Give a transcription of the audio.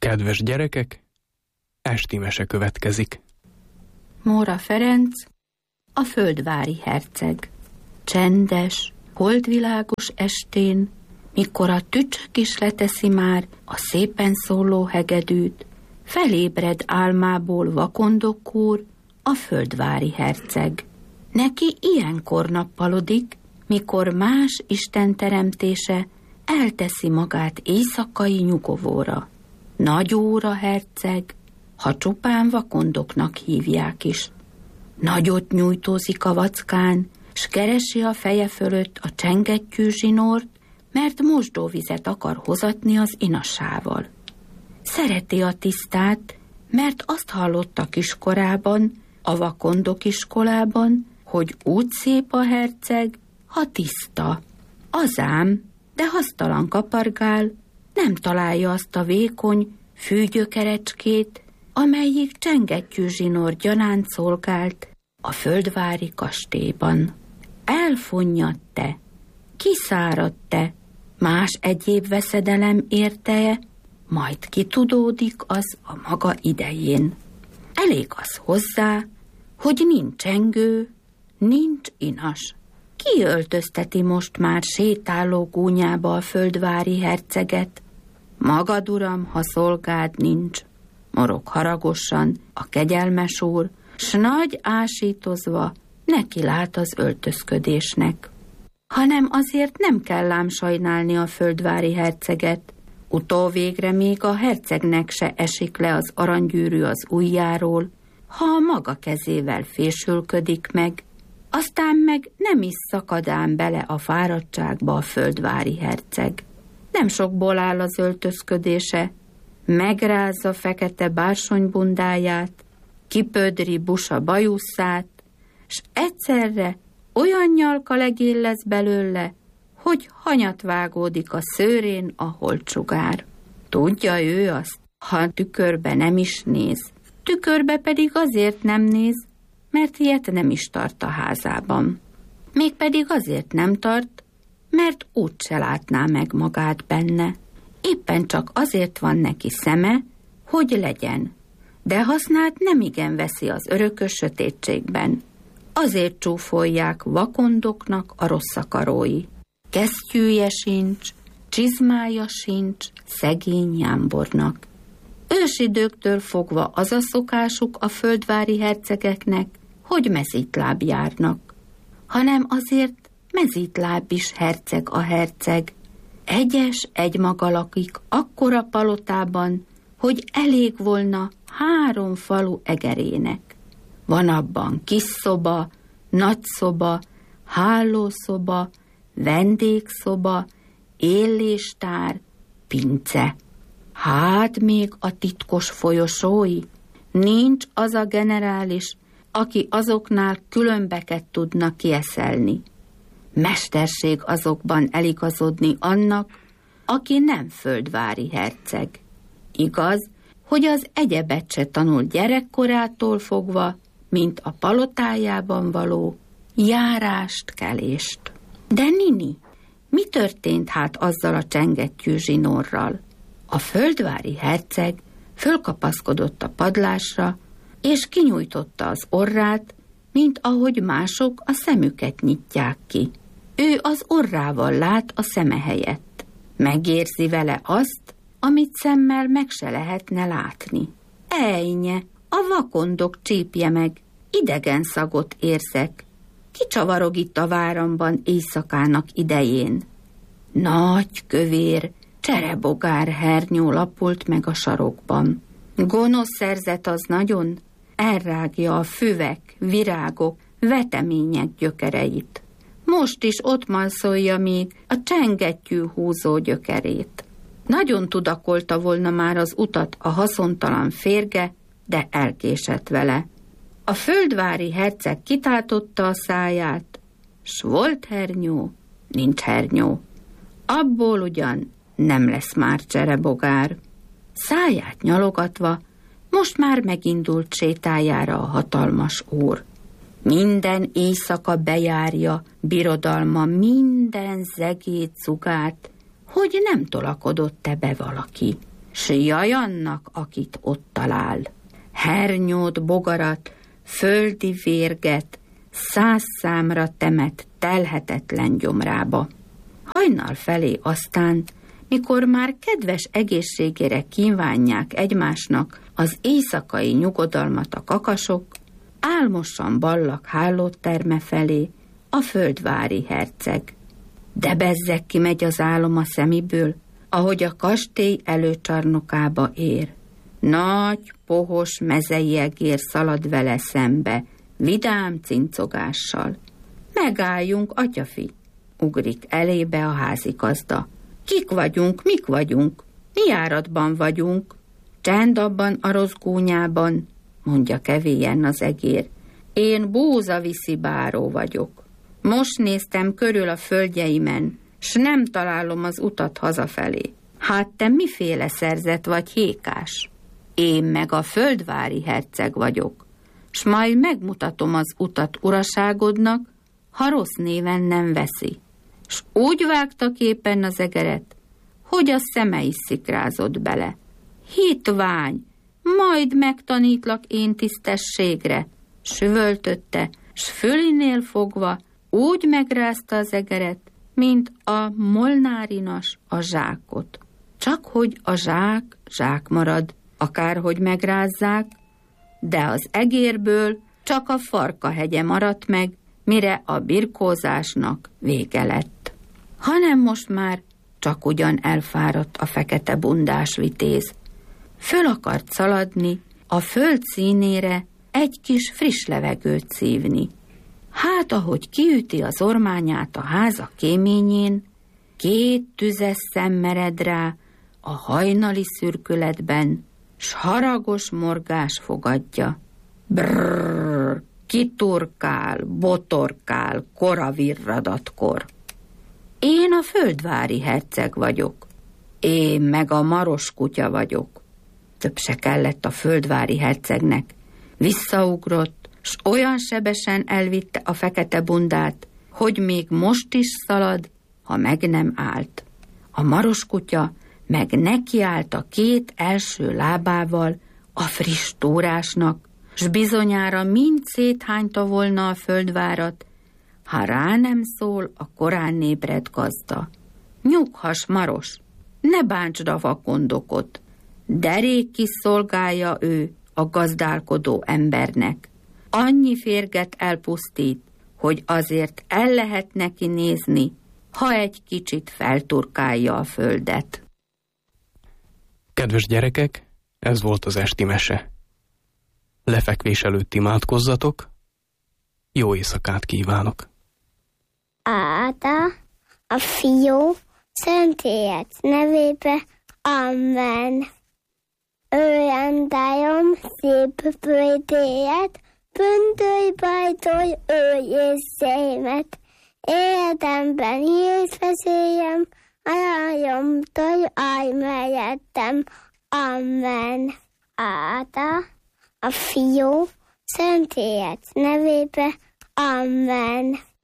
Kedves gyerekek, esti mese következik. Móra Ferenc, a földvári herceg. Csendes, holdvilágos estén, mikor a tücsök is leteszi már a szépen szóló hegedűt, felébred álmából Vakondok úr, a földvári herceg. Neki ilyenkor nappalodik, mikor más Isten teremtése elteszi magát éjszakai nyugovóra. Nagy óra herceg, ha csupán Vakondoknak hívják is. Nagyot nyújtózik a vackán, s keresi a feje fölött a csengettyű zsinort, mert mosdóvizet akar hozatni az inasával. Szereti a tisztát, mert azt hallotta kiskorában, a Vakondok iskolában, hogy úgy szép a herceg, ha tiszta. Azám, de hasztalan kapargál, nem találja azt a vékony fűgyökerecskét, amelyik csengettyű zsinór gyanánt szolgált a földvári kastélyban. Elfonnyad te, kiszárad te, más egyéb veszedelem érte, majd kitudódik az a maga idején. Elég az hozzá, hogy nincs csengő, nincs inas. Ki öltözteti most már sétáló gúnyába a földvári herceget? Magad, uram, ha szolgád nincs, morog haragosan a kegyelmes úr, s nagy ásítozva neki lát az öltözködésnek. Hanem azért nem kell ám sajnálni a földvári herceget, utóvégre még a hercegnek se esik le az aranygyűrű az ujjáról, ha a maga kezével fésülködik meg, aztán meg nem is szakadán bele a fáradtságba a földvári herceg. Nem sokból áll az öltözködése, megrázza fekete bársonybundáját, kipödri busa bajuszát, s egyszerre olyan nyalka legél lesz belőle, hogy hanyat vágódik a szőrén a holtsugár. Tudja ő azt, ha tükörbe nem is néz. Tükörbe pedig azért nem néz, mert ilyet nem is tart a házában. Mégpedig azért nem tart, mert úgyse látná meg magát benne. Éppen csak azért van neki szeme, hogy legyen, de hasznát nemigen veszi az örökös sötétségben. Azért csúfolják Vakondoknak a rossz akarói. Kesztyűje sincs, csizmája sincs szegény jámbornak. Ősidőktől fogva az a szokásuk a földvári hercegeknek, hogy mezítláb járnak. Hanem azért mezítláb is herceg a herceg. Egyes egymaga lakik akkora palotában, hogy elég volna 3 falu egerének. Van abban kis szoba, nagy szoba, hálószoba, vendégszoba, éléstár, pince. Hát még a titkos folyosói? Nincs az a generális, aki azoknál különbeket tudna kieszelni. Mesterség azokban eligazodni annak, aki nem földvári herceg. Igaz, hogy az egyebet se tanul gyerekkorától fogva, mint a palotájában való járást, kelést. De Nini, mi történt hát azzal a csengettyű zsinórral? A földvári herceg fölkapaszkodott a padlásra, és kinyújtotta az orrát, mint ahogy mások a szemüket nyitják ki. Ő az orrával lát a szeme helyett. Megérzi vele azt, amit szemmel meg se lehetne látni. Ejnye, a Vakondok csípje meg, idegen szagot érzek. Kicsavarog itt a váramban éjszakának idején. Nagy, kövér, cserebogár hernyó lapult meg a sarokban. Gonosz szerzet az nagyon, elrágja a füvek, virágok, vetemények gyökereit. Most is ott manszolja még a csengettyű húzó gyökerét. Nagyon tudakolta volna már az utat a haszontalan férge, de elkésett vele. A földvári herceg kitátotta a száját, s volt hernyó, nincs hernyó. Abból ugyan nem lesz már cserebogár. Száját nyalogatva, most már megindult sétájára a hatalmas úr. Minden éjszaka bejárja birodalma minden zegét, zugát, hogy nem tolakodott-e be valaki. s jaj annak, akit ott talál. Hernyót, bogarat, földi vérget, 100 számra temet telhetetlen gyomrába. Hajnal felé aztán, mikor már kedves egészségére kívánják egymásnak az éjszakai nyugodalmat a kakasok, álmosan ballak hálóterme felé a földvári herceg. De bezzeg kimegy az álom a szemiből, ahogy a kastély előcsarnokába ér. Nagy, pohos mezei egér szalad vele szembe, vidám cincogással. Megálljunk, atyafi, ugrik elébe a házigazda. Kik vagyunk, mik vagyunk, mi járatban vagyunk? Csend abban a rossz gúnyában, mondja kevélyen az egér. Én búzaviszi báró vagyok. Most néztem körül a földjeimen, s nem találom az utat hazafelé. Hát te miféle szerzet vagy hékás? Én meg a földvári herceg vagyok, s majd megmutatom az utat uraságodnak, ha rossz néven nem veszi. S úgy vágta képen az egeret, hogy a szeme is szikrázott bele. Hitvány, majd megtanítlak én tisztességre, süvöltötte, s fölinél fogva úgy megrázta az egeret, mint a molnárinas a zsákot. Csak hogy a zsák marad, akárhogy megrázzák, de az egérből csak a farkahegye maradt meg, mire a birkózásnak vége lett. Hanem most már csak ugyan elfáradt a fekete bundás vitéz. Föl akart szaladni, a föld színére egy kis friss levegőt szívni. Hát, ahogy kiüti az ormányát a háza kéményén, 2 tüzes szem mered rá a hajnali szürkületben, s haragos morgás fogadja. Brrrr, kiturkál, botorkál, koravirradatkor. Én a földvári herceg vagyok. Én meg a maros kutya vagyok. Több se kellett a földvári hercegnek. Visszaugrott, s olyan sebesen elvitte a fekete bundát, hogy még most is szalad, ha meg nem állt. A maros kutya meg nekiállt a 2 első lábával a friss túrásnak, s bizonyára mind széthányta volna a földvárat, ha rá nem szól a korán ébredt gazda. Nyughass, Maros, ne bántsd a vakondokot, derék kis szolgálja ő a gazdálkodó embernek. Annyi férget elpusztít, hogy azért el lehet neki nézni, ha egy kicsit felturkálja a földet. Kedves gyerekek, ez volt az esti mese. Lefekvés előtt imádkozzatok, jó éjszakát kívánok! Áda, a Fiú, Szentélyed nevébe, amen. Őrendálom szép földélyet, büntölj bajtolj őj és szémet. Életemben hírt veszélyem, ajánlomtól állj mellettem, amen. Áda, a Fiú, Szentélyed nevébe, amen.